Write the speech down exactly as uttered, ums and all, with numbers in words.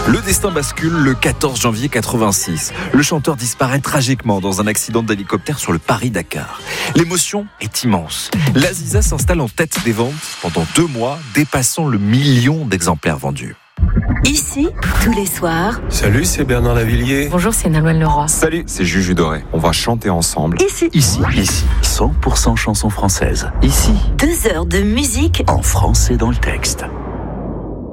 Le destin bascule le quatorze janvier quatre-vingt-six. Le chanteur disparaît tragiquement dans un accident d'hélicoptère sur le Paris-Dakar. L'émotion est immense. L'Aziza s'installe en tête des ventes pendant deux mois, dépassant le million d'exemplaires vendus. Ici, tous les soirs. Salut, c'est Bernard Lavillier. Bonjour, c'est Nolwenn Leroy. Salut, c'est Juju Doré. On va chanter ensemble. Ici. Ici, ici, cent pour cent chansons françaises. Ici, Deux heures de musique en français dans le texte.